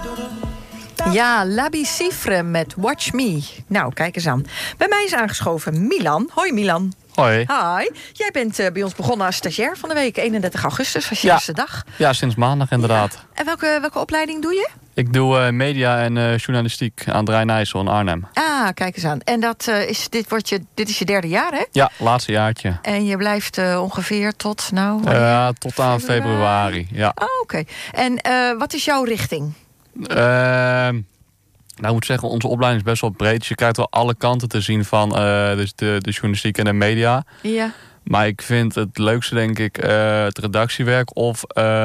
Ja, Labi Siffre met Watch Me. Nou, kijk eens aan. Bij mij is aangeschoven Milan. Hoi Milan. Hoi. Hi. Jij bent bij ons begonnen als stagiair van de week. 31 augustus was je eerste dag. Ja, sinds maandag inderdaad. Ja. En welke opleiding doe je? Ik doe media en journalistiek aan het Rijn-IJssel in Arnhem. Ah, kijk eens aan. En dit is je derde jaar, hè? Ja, laatste jaartje. En je blijft ongeveer tot, tot aan februari, ja. Oh, oké. En wat is jouw richting? Nou, ik moet zeggen, onze opleiding is best wel breed. Dus je krijgt wel alle kanten te zien van dus de journalistiek en de media. Ja. Maar ik vind het leukste, denk ik, het redactiewerk of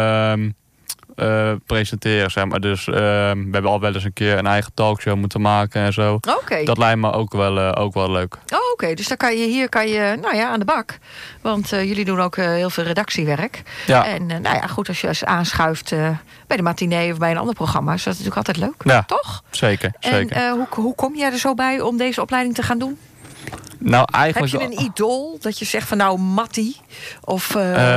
presenteren, zeg maar. Dus we hebben al wel eens een keer een eigen talkshow moeten maken en zo. Oké. Dat lijkt me ook wel leuk. Oh, oké. Dus dan kan je aan de bak. Want jullie doen ook heel veel redactiewerk. Ja. En goed, als je aanschuift bij de matinee of bij een ander programma, is dat natuurlijk altijd leuk. Ja, toch? Zeker. En hoe kom jij er zo bij om deze opleiding te gaan doen? Nou, eigenlijk... Heb je een idool dat je zegt van nou Mattie? Of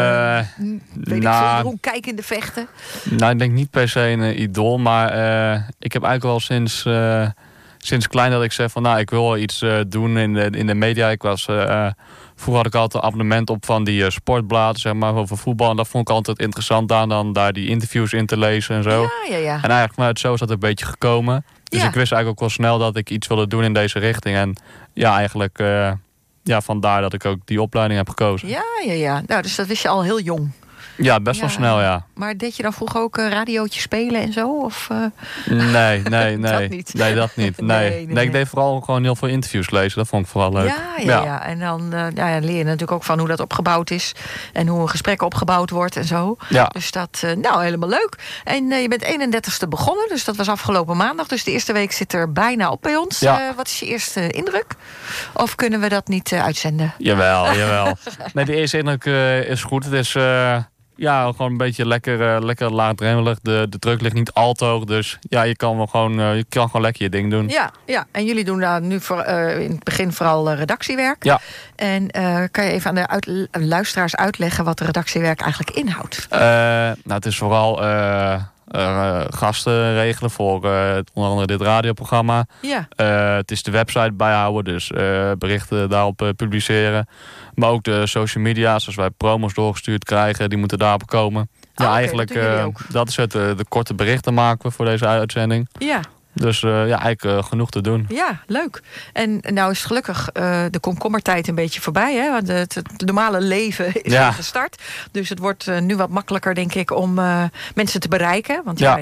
Jeroen Kijk in de vechten? Nou, ik denk niet per se een idool. Maar ik heb eigenlijk wel sinds klein dat ik zeg van nou, ik wil wel iets doen in de media. Vroeger had ik altijd een abonnement op van die sportbladen, zeg maar, over voetbal. En dat vond ik altijd interessant aan, dan daar die interviews in te lezen en zo. Ja. En eigenlijk vanuit zo is dat een beetje gekomen. Dus ik wist eigenlijk ook wel snel dat ik iets wilde doen in deze richting. En ja, eigenlijk vandaar dat ik ook die opleiding heb gekozen. Ja. Nou, dus dat wist je al heel jong. Ja, best wel snel, ja. Maar deed je dan vroeger ook radiootjes spelen en zo? Of, Nee. Dat niet? Nee, dat niet. Nee, ik deed vooral gewoon heel veel interviews lezen. Dat vond ik vooral leuk. Ja. En dan leer je natuurlijk ook van hoe dat opgebouwd is. En hoe een gesprek opgebouwd wordt en zo. Ja. Dus dat, helemaal leuk. En je bent 31ste begonnen, dus dat was afgelopen maandag. Dus de eerste week zit er bijna op bij ons. Ja. Wat is je eerste indruk? Of kunnen we dat niet uitzenden? Jawel. Nee, de eerste indruk is goed. Het is... gewoon een beetje lekker laagdrempelig. De druk ligt niet al te hoog. Dus ja, je kan gewoon lekker je ding doen. Ja. En jullie doen daar nu in het begin vooral redactiewerk. Ja. En kan je even aan de luisteraars uitleggen wat redactiewerk eigenlijk inhoudt? Het is vooral gasten regelen voor onder andere dit radioprogramma. Ja. Het is de website bijhouden, dus berichten daarop publiceren. Maar ook de social media, zoals wij promos doorgestuurd krijgen, die moeten daarop komen. Eigenlijk dat is het. De korte berichten maken we voor deze uitzending. Ja. Dus eigenlijk genoeg te doen. Ja, leuk. En nou is gelukkig de komkommertijd een beetje voorbij. Hè? Want het normale leven is weer gestart. Dus het wordt nu wat makkelijker, denk ik, om mensen te bereiken. Want